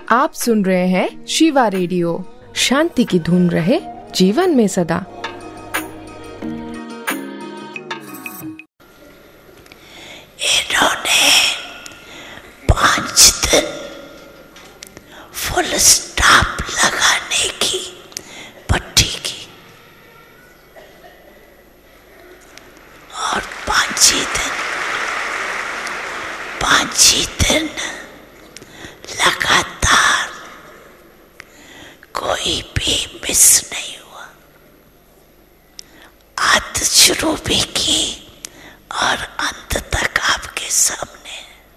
आप सुन रहे हैं शिवा रेडियो। शांति की धुन रहे जीवन में सदा। इन्होंने 5 दिन फुल स्टॉप लगाने की पट्टी की और 5 ही दिन लगातार कोई भी मिस नहीं हुआ। आदत शुरू भी की और अंत तक आपके सामने।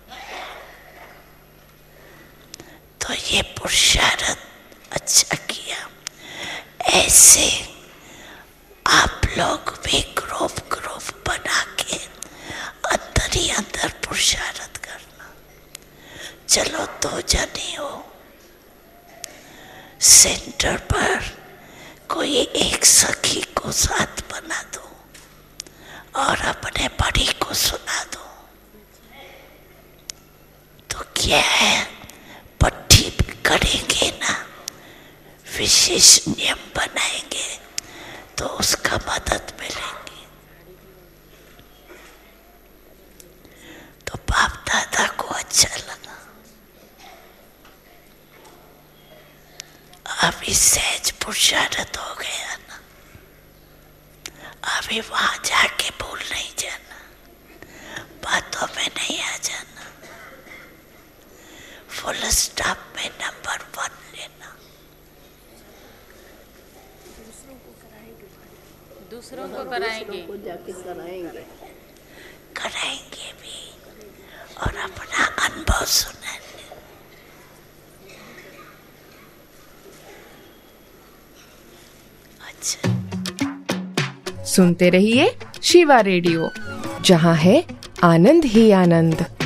तो ये पुरुषार्थ अच्छा किया। ऐसे आप लोग भी ग्रुप बना के अंदर ही अंदर पुरुषार्थ करना। चलो 2 जने हो, सेंटर पर कोई एक सखी को साथ बना दो और अपने बड़ी को सुना दो। तो क्या है, पट्टी करेंगे ना, विशेष नियम बनाएंगे तो उसका मदद मिलेगी। तो बाप दादा को अच्छा लगा। अभी सहज पुरुषार्थ हो गया ना, अभी वहां जाके भूल नहीं जाना, बातों में नहीं आ जाना। फुल स्टॉप में नंबर 1 लेना। दूसरों को कराएंगे, कराएंगे भी और अपना अनुभव सुनाएंगे। सुनते रहिए शिवा रेडियो, जहाँ है आनंद ही आनंद।